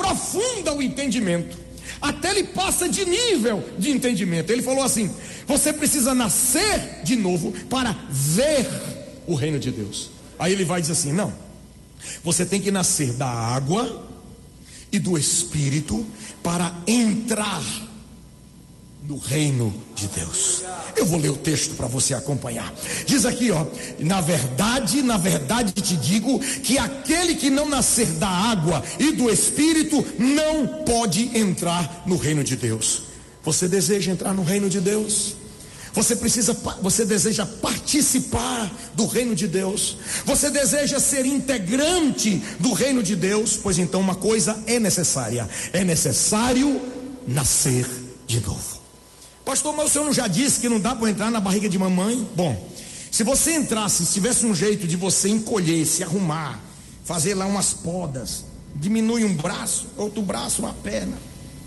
aprofunda o entendimento, até ele passa de nível de entendimento. Ele falou assim: você precisa nascer de novo para ver o reino de Deus. Aí ele vai dizer assim: não, você tem que nascer da água e do Espírito para entrar no reino de Deus. Eu vou ler o texto para você acompanhar. Diz aqui, ó: na verdade te digo que aquele que não nascer da água e do Espírito não pode entrar no reino de Deus. Você deseja entrar no reino de Deus? Você deseja participar do reino de Deus? Você deseja ser integrante do reino de Deus? Pois então uma coisa é necessária: é necessário nascer de novo. Pastor, mas o senhor não já disse que não dá para entrar na barriga de mamãe? Bom, se você entrasse, se tivesse um jeito de você encolher, se arrumar, fazer lá umas podas, diminui um braço, outro braço, uma perna,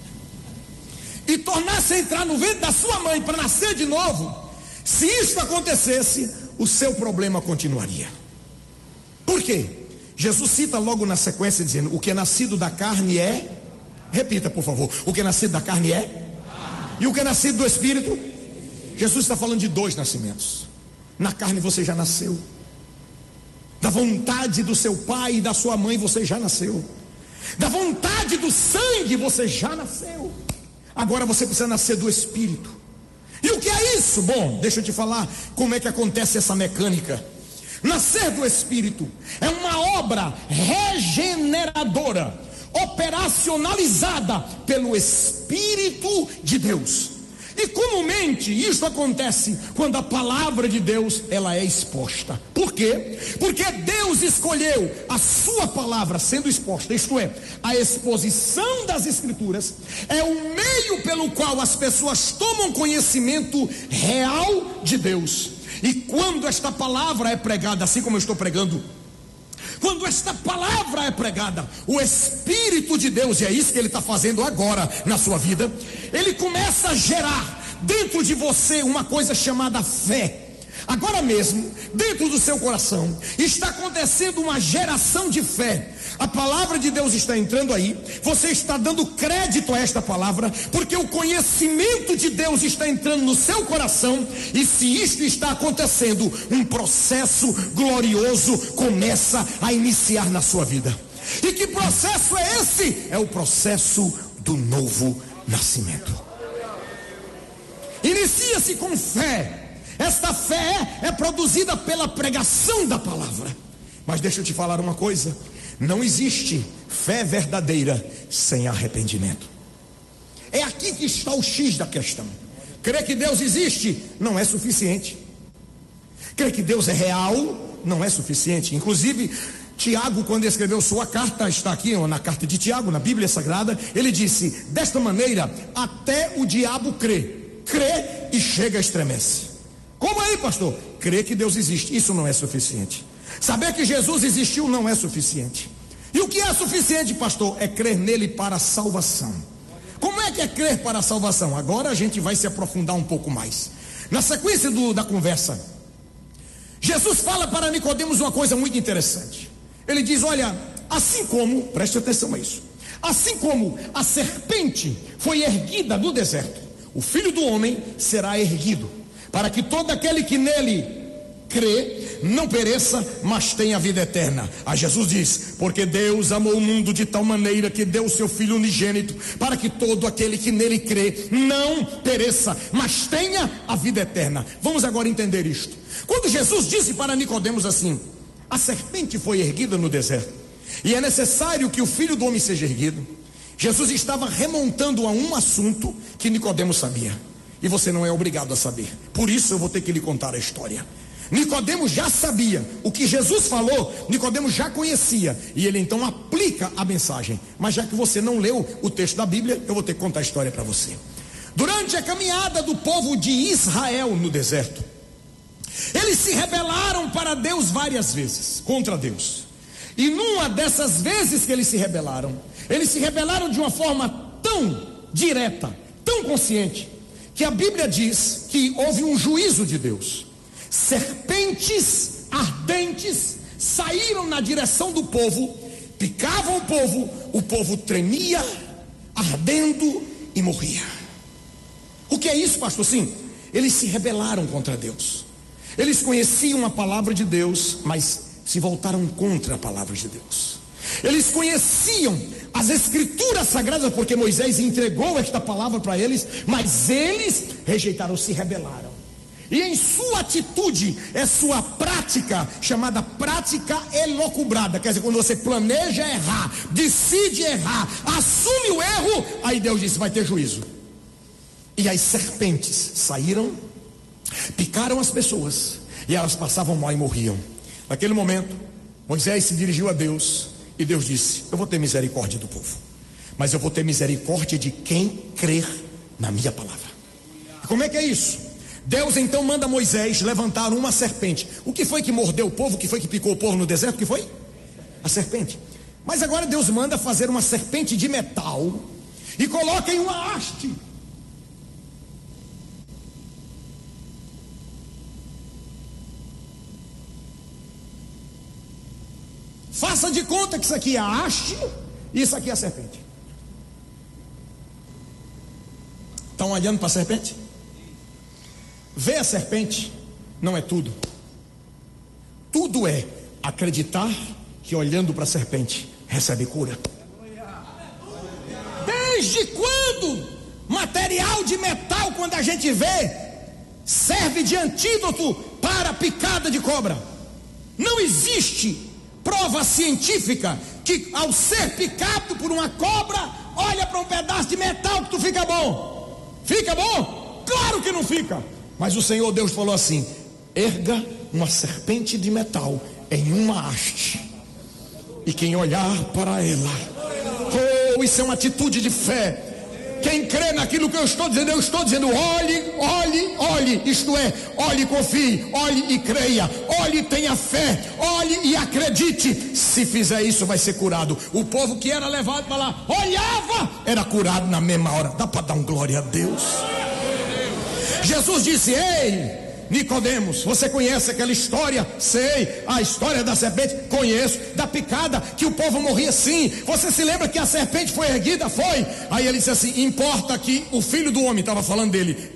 e tornasse a entrar no ventre da sua mãe para nascer de novo, se isso acontecesse, o seu problema continuaria. Por quê? Jesus cita logo na sequência dizendo: o que é nascido da carne é... Repita, por favor: o que é nascido da carne é... E o que é nascido do Espírito? Jesus está falando de dois nascimentos. Na carne você já nasceu, da vontade do seu pai e da sua mãe você já nasceu, da vontade do sangue você já nasceu. Agora você precisa nascer do Espírito. E o que é isso? Bom, deixa eu te falar como é que acontece essa mecânica. Nascer do Espírito é uma obra regeneradora, operacionalizada pelo Espírito de Deus. E comumente isso acontece quando a palavra de Deus ela é exposta. Por quê? Porque Deus escolheu a sua palavra sendo exposta, isto é, a exposição das Escrituras é o meio pelo qual as pessoas tomam conhecimento real de Deus. E quando esta palavra é pregada, assim como eu estou pregando, quando esta palavra é pregada, o Espírito de Deus, e é isso que Ele está fazendo agora na sua vida, Ele começa a gerar dentro de você uma coisa chamada fé. Agora mesmo, dentro do seu coração, está acontecendo uma geração de fé. A palavra de Deus está entrando aí, você está dando crédito a esta palavra, porque o conhecimento de Deus está entrando no seu coração. E se isto está acontecendo, um processo glorioso começa a iniciar na sua vida. E que processo é esse? É o processo do novo nascimento. Inicia-se com fé. Esta fé é produzida pela pregação da palavra. Mas deixa eu te falar uma coisa: não existe fé verdadeira sem arrependimento. É aqui que está o X da questão. Crer que Deus existe não é suficiente. Crer que Deus é real não é suficiente. Inclusive, Tiago, quando escreveu sua carta, está aqui na carta de Tiago, na Bíblia Sagrada, ele disse: desta maneira, até o diabo crê e chega a estremece. Como aí, pastor? Crer que Deus existe, isso não é suficiente. Saber que Jesus existiu não é suficiente. E o que é suficiente, pastor? É crer nele para a salvação. Como é que é crer para a salvação? Agora a gente vai se aprofundar um pouco mais. Na sequência da conversa, Jesus fala para Nicodemos uma coisa muito interessante. Ele diz: olha, assim como, preste atenção a isso, assim como a serpente foi erguida no deserto, o Filho do Homem será erguido, para que todo aquele que nele crê não pereça, mas tenha vida eterna. Aí Jesus diz: porque Deus amou o mundo de tal maneira que deu o seu Filho unigênito, para que todo aquele que nele crê não pereça, mas tenha a vida eterna. Vamos agora entender isto. Quando Jesus disse para Nicodemos assim: a serpente foi erguida no deserto, e é necessário que o Filho do Homem seja erguido, Jesus estava remontando a um assunto que Nicodemos sabia. E você não é obrigado a saber. Por isso eu vou ter que lhe contar a história. Nicodemos já sabia. O que Jesus falou, Nicodemos já conhecia. E ele então aplica a mensagem. Mas já que você não leu o texto da Bíblia, eu vou ter que contar a história para você. Durante a caminhada do povo de Israel no deserto, eles se rebelaram para Deus várias vezes, contra Deus. E numa dessas vezes que eles se rebelaram de uma forma tão direta, tão consciente, que a Bíblia diz que houve um juízo de Deus. Serpentes ardentes saíram na direção do povo, picavam o povo tremia, ardendo e morria. O que é isso, pastor? Sim, eles se rebelaram contra Deus. Eles conheciam a palavra de Deus, mas se voltaram contra a palavra de Deus. Eles conheciam as escrituras sagradas, porque Moisés entregou esta palavra para eles, mas eles rejeitaram, se rebelaram. E em sua atitude, é sua prática, chamada prática elocubrada, quer dizer, quando você planeja errar, decide errar, assume o erro, aí Deus disse, vai ter juízo. E as serpentes saíram, picaram as pessoas, e elas passavam mal e morriam. Naquele momento, Moisés se dirigiu a Deus, e Deus disse, eu vou ter misericórdia do povo, mas eu vou ter misericórdia de quem crer na minha palavra. E como é que é isso? Deus então manda Moisés levantar uma serpente. O que foi que mordeu o povo? O que foi que picou o povo no deserto? O que foi? A serpente. Mas agora Deus manda fazer uma serpente de metal e coloca em uma haste. Faça de conta que isso aqui é a haste e isso aqui é a serpente. Estão olhando para a serpente? Ver a serpente não é tudo. Tudo é acreditar que olhando para a serpente recebe cura. Desde quando material de metal, quando a gente vê, serve de antídoto para picada de cobra? Não existe prova científica que ao ser picado por uma cobra, olha para um pedaço de metal que tu fica bom. Fica bom? Claro que não fica. Mas o Senhor Deus falou assim, erga uma serpente de metal em uma haste, e quem olhar para ela, oh, isso é uma atitude de fé. Quem crê naquilo que eu estou dizendo, olhe, isto é, olhe e confie, olhe e creia, olhe e tenha fé, olhe e acredite. Se fizer isso vai ser curado. O povo que era levado para lá, olhava, era curado na mesma hora. Dá para dar um glória a Deus? Jesus disse, ei, Nicodemos, você conhece aquela história? Sei, a história da serpente, conheço, da picada, que o povo morria sim. Você se lembra que a serpente foi erguida? Foi. Aí ele disse assim, importa que o filho do homem, estava falando dele,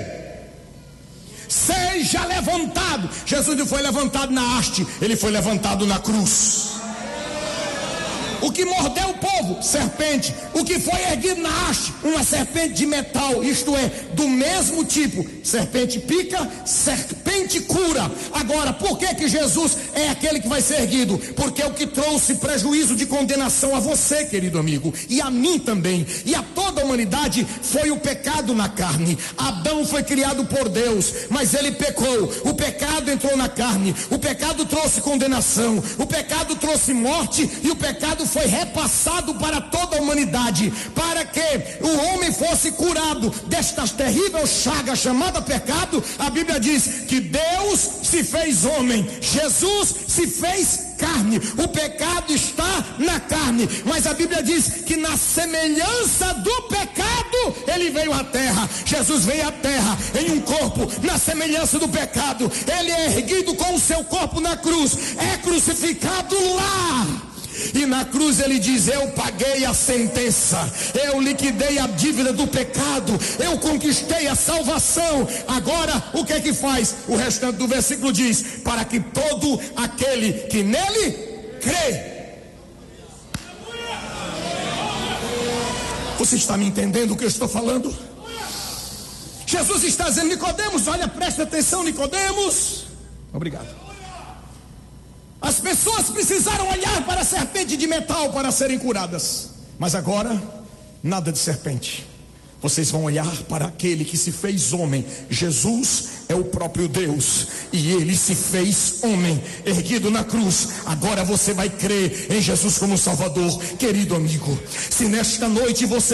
seja levantado. Jesus não foi levantado na haste, ele foi levantado na cruz. O que mordeu o povo? Serpente. O que foi erguido na haste? Uma serpente de metal, isto é, do mesmo tipo. Serpente pica, serpente cura. Agora, por que Jesus é aquele que vai ser erguido? Porque o que trouxe prejuízo de condenação a você, querido amigo, e a mim também, e a toda a humanidade, foi o pecado na carne. Adão foi criado por Deus, mas ele pecou. O pecado entrou na carne, o pecado trouxe condenação, o pecado trouxe morte, e o pecado foi repassado para toda a humanidade, para que o homem fosse curado desta terrível chaga chamada pecado. A Bíblia diz que Deus se fez homem, Jesus se fez carne. O pecado está na carne, mas a Bíblia diz que na semelhança do pecado ele veio à terra. Jesus veio à terra em um corpo na semelhança do pecado. Ele é erguido com o seu corpo na cruz, é crucificado lá. E na cruz ele diz, eu paguei a sentença, eu liquidei a dívida do pecado, eu conquistei a salvação. Agora o que é que faz? O restante do versículo diz, para que todo aquele que nele crê. Você está me entendendo o que eu estou falando? Jesus está dizendo, Nicodemos, olha, presta atenção, Nicodemos. Obrigado. As pessoas precisaram olhar para a serpente de metal para serem curadas. Mas agora, nada de serpente. Vocês vão olhar para aquele que se fez homem. Jesus é o próprio Deus, e ele se fez homem, erguido na cruz. Agora você vai crer em Jesus como Salvador. Querido amigo, se nesta noite você